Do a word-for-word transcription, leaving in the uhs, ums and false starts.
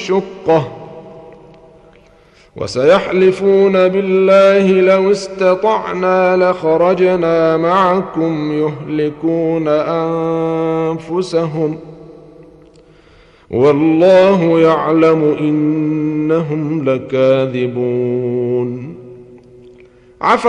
الشقة وسيحلفون بالله لو استطعنا لخرجنا معكم يهلكون أنفسهم والله يعلم إنهم لكاذبون.